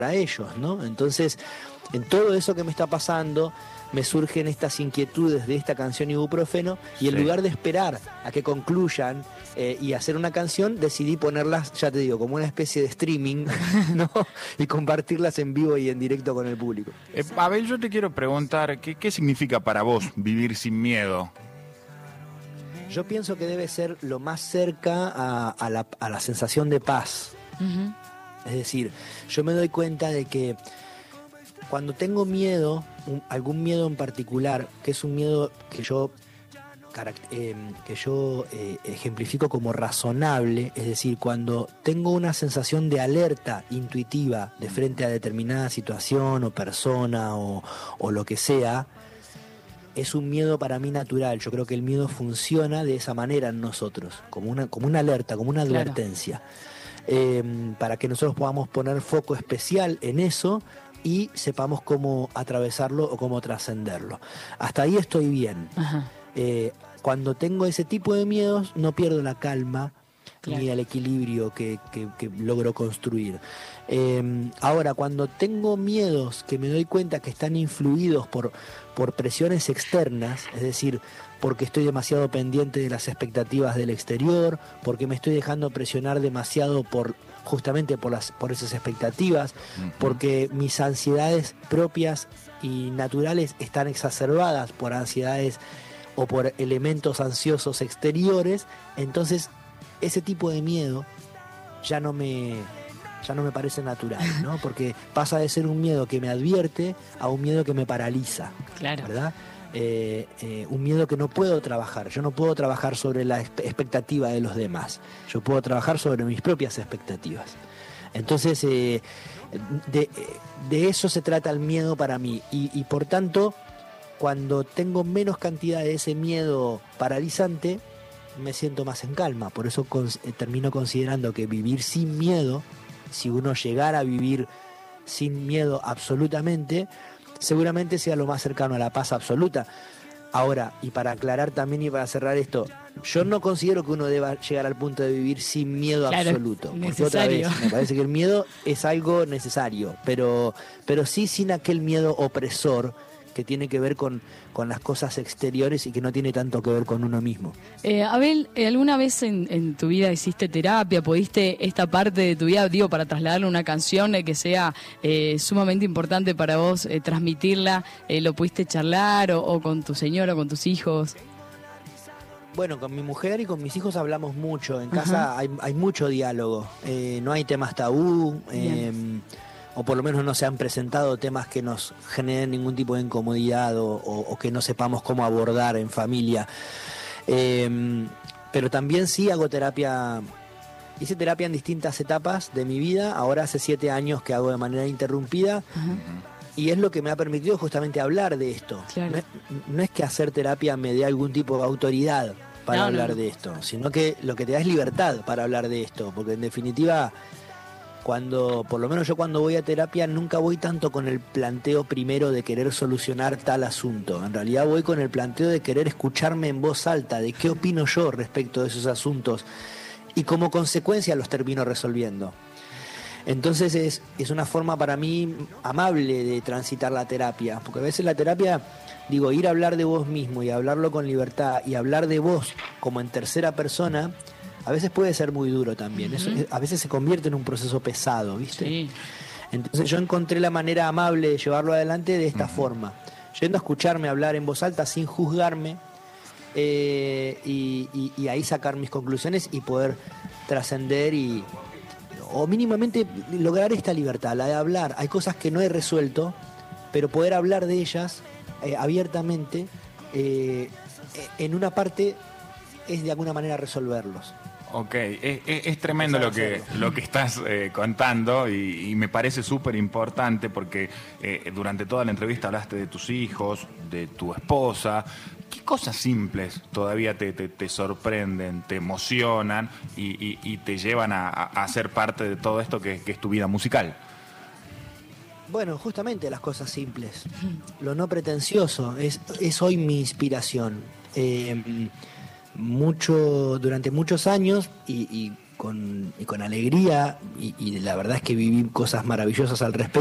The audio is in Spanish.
ellos, ¿no? Entonces, en todo eso que me está pasando, me surgen estas inquietudes de esta canción Ibuprofeno, y en lugar de esperar a que concluyan y hacer una canción, decidí ponerlas, ya te digo, como una especie de streaming, ¿no? Y compartirlas en vivo y en directo con el público. Abel, yo te quiero preguntar, ¿qué significa para vos vivir sin miedo? Yo pienso que debe ser lo más cerca a la sensación de paz. Uh-huh. Es decir, yo me doy cuenta de que cuando tengo miedo, algún miedo en particular, que es un miedo que yo ejemplifico como razonable, es decir, cuando tengo una sensación de alerta intuitiva de frente a determinada situación o persona o lo que sea, es un miedo para mí natural. Yo creo que el miedo funciona de esa manera en nosotros, como una alerta, como una advertencia. Claro. Para que nosotros podamos poner foco especial en eso y sepamos cómo atravesarlo o cómo trascenderlo. Hasta ahí estoy bien. Cuando tengo ese tipo de miedos, no pierdo la calma, claro, ni el equilibrio que logro construir. Ahora, cuando tengo miedos que me doy cuenta que están influidos por presiones externas, es decir, porque estoy demasiado pendiente de las expectativas del exterior, porque me estoy dejando presionar demasiado justamente por esas expectativas, porque mis ansiedades propias y naturales están exacerbadas por ansiedades o por elementos ansiosos exteriores, entonces ese tipo de miedo ya no me parece natural, ¿no? Porque pasa de ser un miedo que me advierte a un miedo que me paraliza, claro, ¿verdad? Un miedo que no puedo trabajar. Yo no puedo trabajar sobre la expectativa de los demás. Yo puedo trabajar sobre mis propias expectativas. Entonces, de eso se trata el miedo para mí. Y por tanto, cuando tengo menos cantidad de ese miedo paralizante, me siento más en calma. Por eso termino considerando que vivir sin miedo, si uno llegara a vivir sin miedo absolutamente, seguramente sea lo más cercano a la paz absoluta. Ahora, y para aclarar también y para cerrar esto, yo no considero que uno deba llegar al punto de vivir sin miedo, claro, absoluto. Porque otra vez, me parece que el miedo es algo necesario, pero sí sin aquel miedo opresor que tiene que ver con las cosas exteriores y que no tiene tanto que ver con uno mismo. Abel, ¿alguna vez en tu vida hiciste terapia? ¿Pudiste esta parte de tu vida, digo, para trasladarle una canción que sea sumamente importante para vos, transmitirla? ¿Lo pudiste charlar o con tu señora o con tus hijos? Bueno, con mi mujer y con mis hijos hablamos mucho. En casa hay mucho diálogo. No hay temas tabú. O por lo menos no se han presentado temas que nos generen ningún tipo de incomodidad o que no sepamos cómo abordar en familia. Pero también sí hago terapia. Hice terapia en distintas etapas de mi vida. Ahora hace 7 años que hago de manera interrumpida. Y es lo que me ha permitido justamente hablar de esto. Claro. No es que hacer terapia me dé algún tipo de autoridad para hablar de esto, sino que lo que te da es libertad para hablar de esto. Porque en definitiva, por lo menos yo cuando voy a terapia, nunca voy tanto con el planteo primero de querer solucionar tal asunto. En realidad voy con el planteo de querer escucharme en voz alta, de qué opino yo respecto de esos asuntos. Y como consecuencia los termino resolviendo. Entonces es una forma para mí amable de transitar la terapia. Porque a veces la terapia, digo, ir a hablar de vos mismo y hablarlo con libertad y hablar de vos como en tercera persona, a veces puede ser muy duro también. Eso, a veces se convierte en un proceso pesado, ¿viste? Sí. Entonces yo encontré la manera amable de llevarlo adelante de esta forma. Yendo a escucharme hablar en voz alta sin juzgarme y ahí sacar mis conclusiones y poder trascender o mínimamente lograr esta libertad, la de hablar. Hay cosas que no he resuelto, pero poder hablar de ellas abiertamente, en una parte es de alguna manera resolverlos. Ok, es tremendo lo que estás contando y me parece súper importante porque durante toda la entrevista hablaste de tus hijos, de tu esposa. ¿Qué cosas simples todavía te sorprenden, te emocionan y te llevan a ser parte de todo esto que es tu vida musical? Bueno, justamente las cosas simples. Lo no pretencioso es hoy mi inspiración. Durante muchos años y con alegría y la verdad es que viví cosas maravillosas al respecto.